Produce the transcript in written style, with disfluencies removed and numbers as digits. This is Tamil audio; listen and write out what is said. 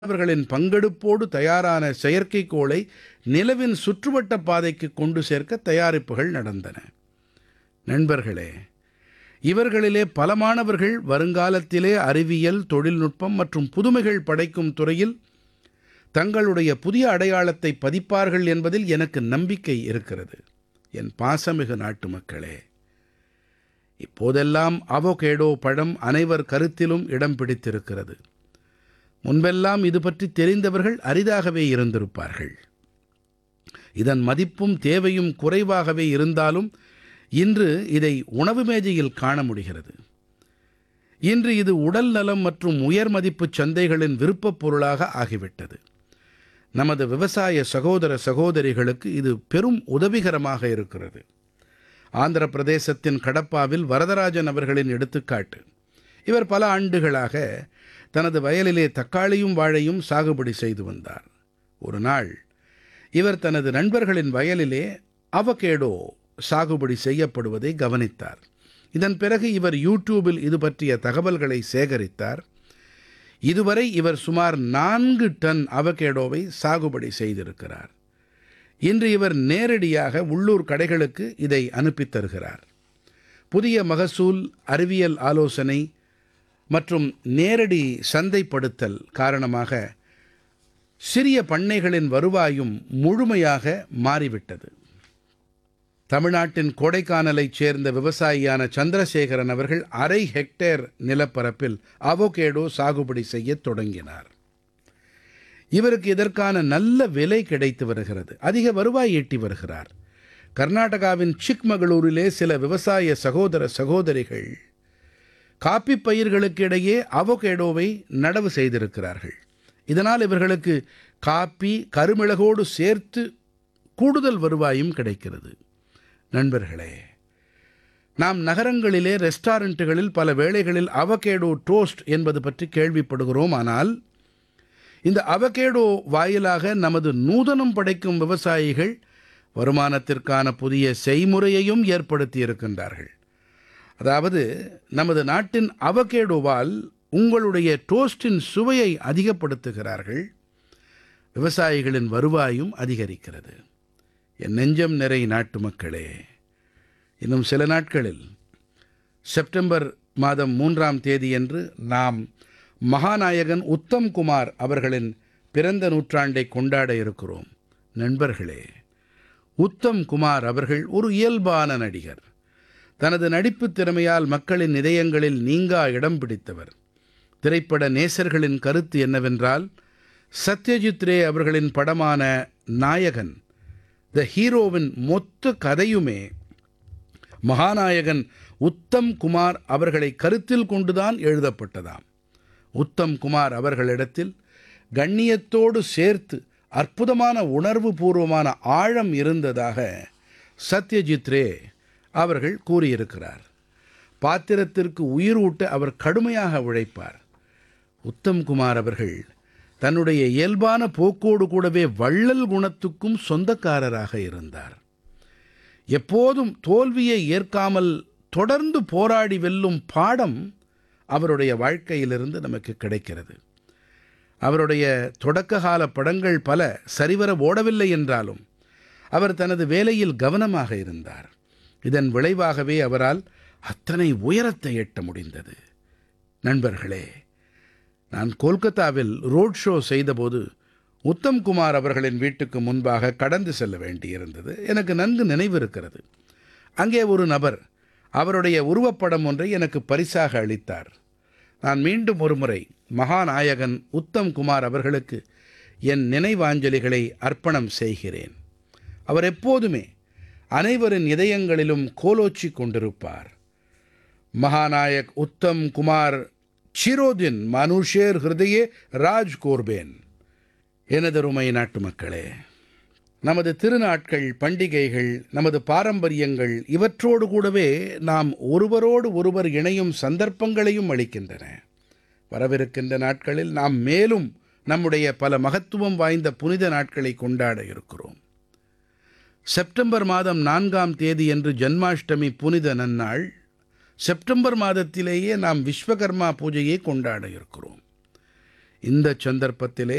அவர்களின் பங்கெடுப்போடு தயாரான செயற்கைக்கோளை நிலவின் சுற்றுவட்டப் பாதைக்கு கொண்டு சேர்க்க தயாரிப்புகள் நடந்தன. நண்பர்களே, இவர்களிலே பல மாணவர்கள் வருங்காலத்திலே அறிவியல், தொழில்நுட்பம் மற்றும் புதுமைகள் படைக்கும் துறையில் தங்களுடைய புதிய அடையாளத்தை பதிப்பார்கள் என்பதில் எனக்கு நம்பிக்கை இருக்கிறது. என் பாசமிகு நாட்டுமக்களே, இப்போதெல்லாம் அவொகேடோ பழம் அனைவர் கருத்திலும் இடம் பிடித்திருக்கிறது. முன்பெல்லாம் இது பற்றி தெரிந்தவர்கள் அரிதாகவே இருந்திருப்பார்கள். இதன் மதிப்பும் தேவையும் குறைவாகவே இருந்தாலும் இன்று இதை உணவு மேஜையில் காண முடிகிறது. இன்று இது உடல் நலம் மற்றும் உயர் மதிப்புச் சந்தைகளின் விருப்பப் பொருளாக ஆகிவிட்டது. நமது விவசாய சகோதர சகோதரிகளுக்கு இது பெரும் உதவிகரமாக இருக்கிறது. ஆந்திர பிரதேசத்தின் கடப்பாவில் வரதராஜன் அவர்களின் எடுத்துக்காட்டு. இவர் பல ஆண்டுகளாக தனது வயலிலே தக்காளியும் வாழையும் சாகுபடி செய்து வந்தார். ஒரு நாள் இவர் தனது நண்பர்களின் வயலிலே அவகேடோ சாகுபடி செய்யப்படுவதை கவனித்தார். இதன் பிறகு இவர் யூடியூபில் இது பற்றிய தகவல்களை சேகரித்தார். இதுவரை இவர் சுமார் 4 டன் அவகேடோவை சாகுபடி செய்திருக்கிறார். இன்று இவர் நேரடியாக உள்ளூர் கடைகளுக்கு இதை அனுப்பித் தருகிறார். புதிய மகசூல், அறிவியல் ஆலோசனை மற்றும் நேரடி சந்தைப்படுத்தல் காரணமாக சிறிய பண்ணைகளின் வருவாயும் முழுமையாக மாறிவிட்டது. தமிழ்நாட்டின் கோடைக்கானலைச் சேர்ந்த விவசாயியான சந்திரசேகரன் அவர்கள் 1/2 ஹெக்டேர் நிலப்பரப்பில் அவொகேடோ சாகுபடி செய்யத் தொடங்கினார். இவருக்கு இதற்கான நல்ல விலை கிடைத்து வருகிறது. அதிக வருவாய் ஈட்டி வருகிறார். கர்நாடகாவின் சிக்மகளூரிலே சில விவசாய சகோதர சகோதரிகள் காப்பி பயிர்களுக்கு இடையே அவொகேடோவை நடவு செய்திருக்கிறார்கள். இதனால் இவர்களுக்கு காப்பி, கருமிளகோடு சேர்த்து கூடுதல் வருவாயும் கிடைக்கிறது. நண்பர்களே, நாம் நகரங்களிலே ரெஸ்டாரண்ட்டுகளில் பல வேளைகளில் அவகேடோ டோஸ்ட் என்பது பற்றி கேள்விப்படுகிறோம். ஆனால் இந்த அவகேடோ வாயிலாக நமது நூதனம் படைக்கும் விவசாயிகள் வருமானத்திற்கான புதிய செய்முறையையும் ஏற்படுத்தி இருக்கின்றார்கள். அதாவது, நமது நாட்டின் அவகேடோவால் உங்களுடைய டோஸ்டின் சுவையை அதிகப்படுத்துகிறார்கள். விவசாயிகளின் வருவாயும் அதிகரிக்கிறது. என் நெஞ்சம் நிறை நாட்டுமக்களே, இன்னும் சில நாட்களில் செப்டம்பர் மாதம் 3ஆம் தேதியன்று நாம் மகாநாயகன் உத்தம் குமார் அவர்களின் பிறந்த நூற்றாண்டை கொண்டாட இருக்கிறோம். நண்பர்களே, உத்தம் குமார் அவர்கள் ஒரு இயல்பான நடிகர். தனது நடிப்புத் திறமையால் மக்களின் இதயங்களில் நீங்கா இடம் பிடித்தவர். திரைப்பட நேசர்களின் கருத்து என்னவென்றால், சத்யஜித் ரே அவர்களின் படமான நாயகன் த ஹீரோவின் மொத்த கதையுமே மகாநாயகன் உத்தம் குமார் அவர்களை கருத்தில் கொண்டுதான் எழுதப்பட்டதாம். உத்தம் குமார் அவர்களிடத்தில் கண்ணியத்தோடு சேர்த்து அற்புதமான உணர்வு பூர்வமான ஆழம் இருந்ததாக சத்யஜித் ரே அவர்கள் கூறியிருக்கிறார். பாத்திரத்திற்கு உயிரூட்ட அவர் கடுமையாக உழைப்பார். உத்தம் குமார் அவர்கள் தன்னுடைய இயல்பான போக்கோடு கூடவே வள்ளல் குணத்துக்கும் சொந்தக்காரராக இருந்தார். எப்போதும் தோல்வியை ஏற்காமல் தொடர்ந்து போராடி வெல்லும் பாடம் அவருடைய வாழ்க்கையிலிருந்து நமக்கு கிடைக்கிறது. அவருடைய தொடக்ககால படங்கள் பல சரிவர ஓடவில்லை என்றாலும் அவர் தனது வேலையில் கவனமாக இருந்தார். இதன் விளைவாகவே அவரால் அத்தனை உயரத்தை எட்ட முடிந்தது. நண்பர்களே, நான் கோல்கத்தாவில் ரோட் ஷோ செய்தபோது உத்தம் குமார் அவர்களின் வீட்டுக்கு முன்பாக கடந்து செல்ல வேண்டியிருந்தது. எனக்கு நன்கு நினைவிருக்கிறது. அங்கே ஒரு நபர் அவருடைய உருவப்படம் ஒன்றை எனக்கு பரிசாக அளித்தார். நான் மீண்டும் ஒருமுறை மகாநாயகன் உத்தம் குமார் அவர்களுக்கு என் நினைவாஞ்சலிகளை அர்ப்பணம் செய்கிறேன். அவர் எப்போதுமே அனைவரின் இதயங்களிலும் கோலோச்சிக் கொண்டிருப்பார். மகாநாயக் உத்தம் குமார் சிரோதின் மனுஷேர் ஹிருதயே ராஜ் கோர்பேன். எனதருமை நாட்டுமக்களே, நமது திருநாட்கள், பண்டிகைகள், நமது பாரம்பரியங்கள் இவற்றோடு கூடவே நாம் ஒருவரோடு ஒருவர் இணையும் சந்தர்ப்பங்களையும் அளிக்கின்றன. வரவிருக்கின்ற நாட்களில் நாம் மேலும் நம்முடைய பல மகத்துவம் வாய்ந்த புனித நாட்களை கொண்டாட இருக்கிறோம். செப்டம்பர் மாதம் 4ஆம் தேதியன்று ஜன்மாஷ்டமி புனித நன்னாள். செப்டம்பர் மாதத்திலேயே நாம் விஸ்வகர்மா பூஜையை கொண்டாட இருக்கிறோம். இந்த சந்தர்ப்பத்திலே